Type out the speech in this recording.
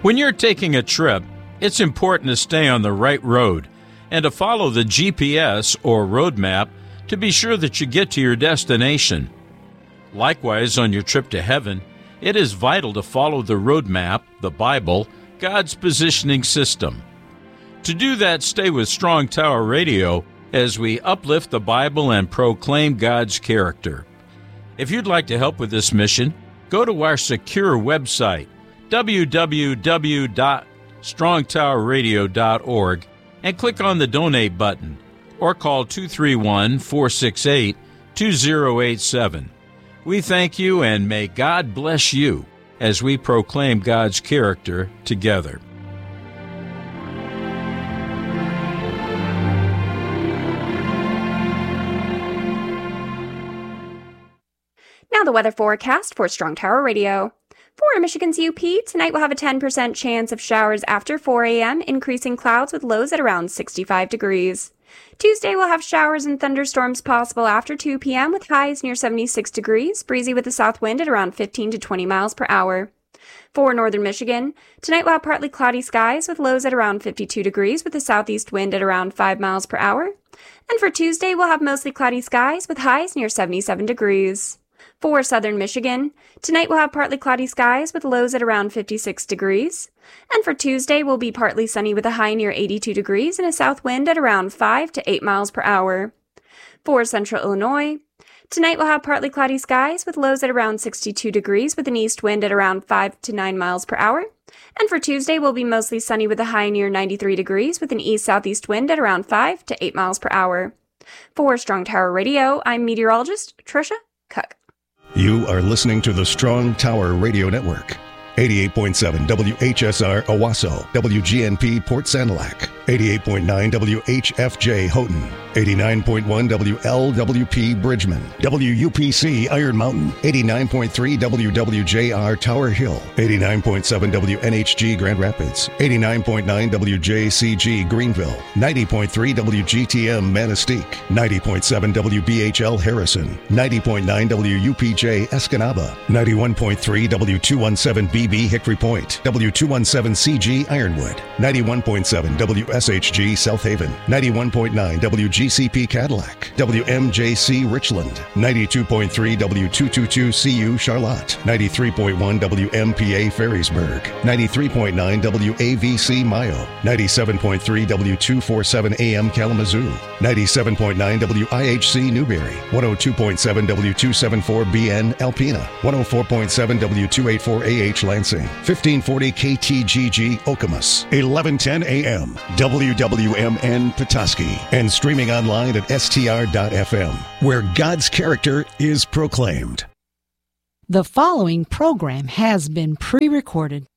When you're taking a trip, it's important to stay on the right road and to follow the GPS or road map to be sure that you get to your destination. Likewise, on your trip to heaven, it is vital to follow the road map, the Bible, God's positioning system. To do that, stay with Strong Tower Radio as we uplift the Bible and proclaim God's character. If you'd like to help with this mission, go to our secure website, www.strongtowerradio.org, and click on the Donate button, or call 231-468-2087. We thank you, and may God bless you as we proclaim God's character together. Now the weather forecast for Strong Tower Radio. For Michigan's UP, tonight we'll have a 10% chance of showers after 4 a.m., increasing clouds with lows at around 65 degrees. Tuesday we'll have showers and thunderstorms possible after 2 p.m. with highs near 76 degrees, breezy with a south wind at around 15 to 20 miles per hour. For northern Michigan, tonight we'll have partly cloudy skies with lows at around 52 degrees with a southeast wind at around 5 miles per hour. And for Tuesday, we'll have mostly cloudy skies with highs near 77 degrees. For southern Michigan, tonight we'll have partly cloudy skies with lows at around 56 degrees. And for Tuesday, we'll be partly sunny with a high near 82 degrees and a south wind at around 5 to 8 miles per hour. For central Illinois, tonight we'll have partly cloudy skies with lows at around 62 degrees with an east wind at around 5 to 9 miles per hour. And for Tuesday, we'll be mostly sunny with a high near 93 degrees with an east-southeast wind at around 5 to 8 miles per hour. For Strong Tower Radio, I'm meteorologist Trisha Cook. You are listening to the Strong Tower Radio Network. 88.7 WHSR Owasso, WGNP Port Sanilac, 88.9 WHFJ Houghton, 89.1 WLWP Bridgman, WUPC Iron Mountain, 89.3 WWJR Tower Hill, 89.7 WNHG Grand Rapids, 89.9 WJCG Greenville, 90.3 WGTM Manistee, 90.7 WBHL Harrison, 90.9 WUPJ Escanaba, 91.3 W217B Hickory Point, W217CG Ironwood, 91.7 WSHG South Haven, 91.9 WGCP Cadillac, WMJC Richland, 92.3 W222CU Charlotte, 93.1 WMPA Ferrisburg, 93.9 WAVC Mayo, 97.3 W247 AM Kalamazoo, 97.9 WIHC Newberry, 102.7 W274BN Alpena, 104.7 W284AH Lansing, 1540 KTGG Okemos, 1110 AM, WWMN Petoskey, and streaming online at str.fm, where God's character is proclaimed. The following program has been pre-recorded.